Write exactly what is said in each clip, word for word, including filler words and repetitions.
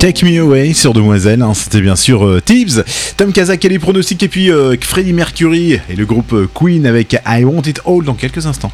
Take Me Away sur Demoiselle, hein, c'était bien sûr euh, Tibbs, Tom Kazak et les pronostics, et puis euh, Freddie Mercury et le groupe euh, Queen avec I Want It All dans quelques instants.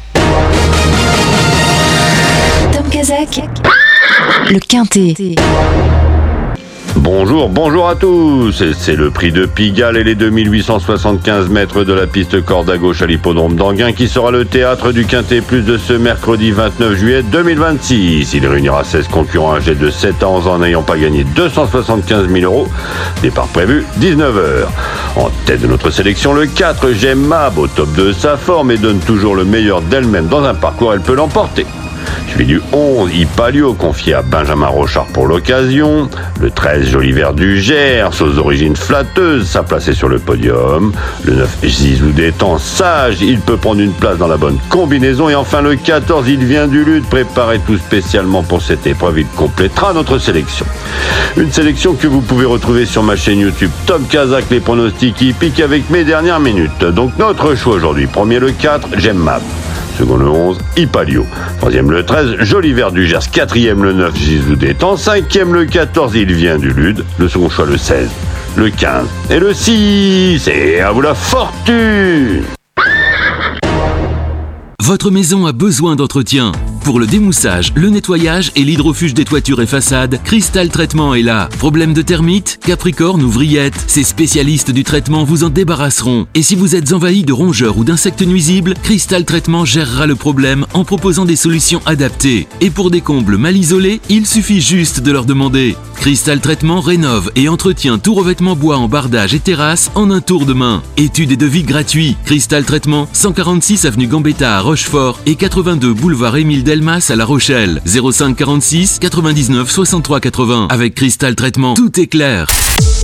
Tom Kazak, le Quintet. Bonjour, bonjour à tous. C'est le prix de Pigalle et les deux mille huit cent soixante-quinze mètres de la piste corde à gauche à l'hippodrome d'Anguin qui sera le théâtre du Quintet Plus de ce mercredi vingt-neuf juillet deux mille vingt-six. Il réunira seize concurrents âgés de sept à onze ans n'ayant pas gagné deux cent soixante-quinze mille euros. Départ prévu dix-neuf heures. En tête de notre sélection, le quatre, J'aime Mab, au top de sa forme et donne toujours le meilleur d'elle-même dans un parcours, elle peut l'emporter. Suivi du onze, Ipalio, confié à Benjamin Rochard pour l'occasion. Le treize, Joli Vert du Gers, aux origines flatteuses, sa place est sur le podium. Le neuf, Zizou Détend, sage, il peut prendre une place dans la bonne combinaison. Et enfin le quatorze, Il vient du lutte, préparé tout spécialement pour cette épreuve, il complétera notre sélection. Une sélection que vous pouvez retrouver sur ma chaîne YouTube Tom Kazak, les pronostics hippiques avec mes dernières minutes. Donc notre choix aujourd'hui, premier le quatre, J'aime Mab. Second le onze, Ipalio. Troisième le treize, Joli Vert du Gers. Quatrième le neuf, Zizou Détend. Cinquième le quatorze, Il vient du Lude. Le second choix le seize, le quinze et le six. Et à vous la fortune! Votre maison a besoin d'entretien. Pour le démoussage, le nettoyage et l'hydrofuge des toitures et façades, Cristal Traitement est là. Problème de termites, capricorne ou vrillettes, ces spécialistes du traitement vous en débarrasseront. Et si vous êtes envahi de rongeurs ou d'insectes nuisibles, Cristal Traitement gérera le problème en proposant des solutions adaptées. Et pour des combles mal isolés, il suffit juste de leur demander. Cristal Traitement rénove et entretient tout revêtement bois en bardage et terrasse en un tour de main. Études et devis gratuits. Cristal Traitement, cent quarante-six avenue Gambetta à Rochefort et quatre-vingt-deux boulevard Émile Delmas à La Rochelle. zéro cinq quarante-six quatre-vingt-dix-neuf soixante-trois quatre-vingts. Avec Cristal Traitement, tout est clair.